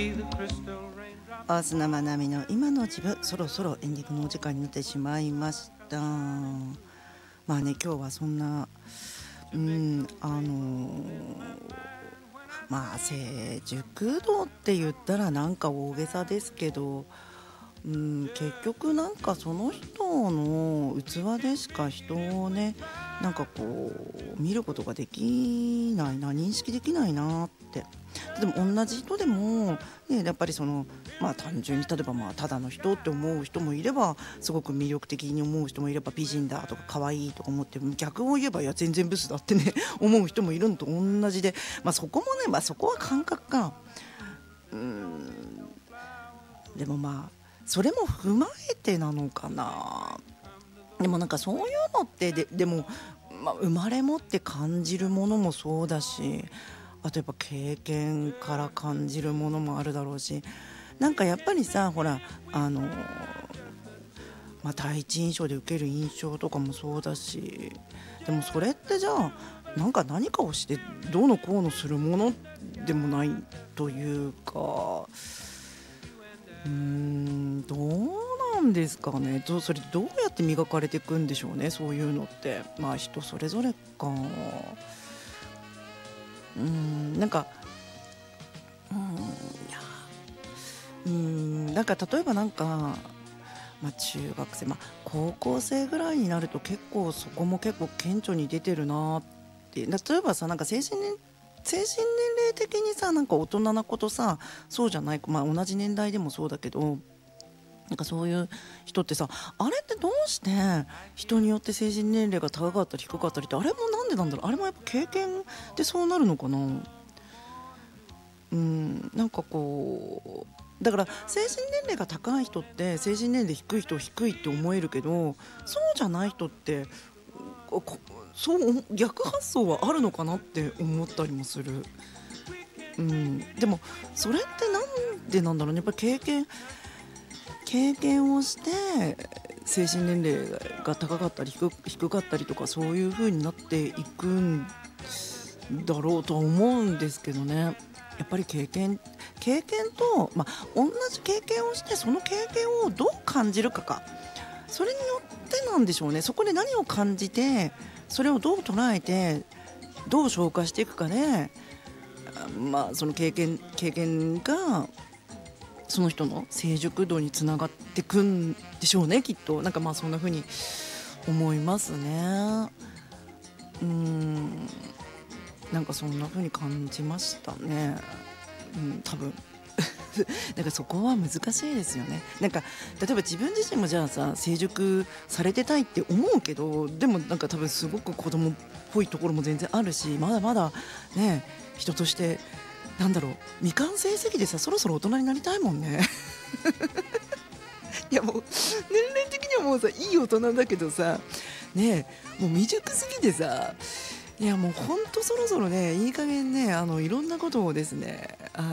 大砂まなみの今の自分、そろそろエンディングのお時間になってしまいました。まあね、今日はそんなまあ成熟度って言ったらなんか大げさですけど、結局なんかその人の器でしか人をね、なんかこう見ることができないな、認識できないなって。でも同じ人でも、ね、やっぱりその、まあ、単純に例えばまあただの人って思う人もいれば、すごく魅力的に思う人もいれば、美人だとか可愛いとか思って、逆を言えばいや全然ブスだってね思う人もいるのと同じで、まあ、そこもね、まあ、そこは感覚か。でもまあそれも踏まえてなのかな。でもなんかそういうのってでも、まあ、生まれ持って感じるものもそうだし、あとやっぱ経験から感じるものもあるだろうし、なんかやっぱりさ、ほらまあ、第一印象で受ける印象とかもそうだし、でもそれってじゃあなんか何かをしてどうのこうのするものでもないというか、どうなんですかね。それどうやって磨かれていくんでしょうね、そういうのって。まあ人それぞれか。なんかいやなんか例えばなんか、まあ、中学生、まあ、高校生ぐらいになると結構そこも結構顕著に出てるなって。例えばさ、なんか精神年齢的にさ、なんか大人なことさ、そうじゃない、まあ、同じ年代でもそうだけど、なんかそういう人ってさ、あれってどうして人によって精神年齢が高かったり低かったりって、あれもなんでなんだろう。あれもやっぱ経験でそうなるのかな。なんかこうだから精神年齢が高い人って精神年齢低い人低いって思えるけど、そうじゃない人ってこそう逆発想はあるのかなって思ったりもする。でもそれってなんでなんだろうね。やっぱり経験をして精神年齢が高かったり低かったりとか、そういう風になっていくんだろうとは思うんですけどね。やっぱり経験と、まあ、同じ経験をしてその経験をどう感じるか、それによってなんでしょうね。そこで何を感じてそれをどう捉えてどう消化していくかで、まあ、その経験がその人の成熟度につながっていくんでしょうね、きっと。なんかまあそんな風に思いますね。なんかそんな風に感じましたね。多分なんかそこは難しいですよね。なんか例えば自分自身もじゃあさ、成熟されてたいって思うけど、でもなんか多分すごく子供っぽいところも全然あるし、まだまだね、人としてなんだろう、未完成すぎてさ、そろそろ大人になりたいもんね。いやもう年齢的にはもうさ、いい大人だけどさ、ねもう未熟すぎてさ、いやもうほんとそろそろね、いい加減ね、いろんなことをですね、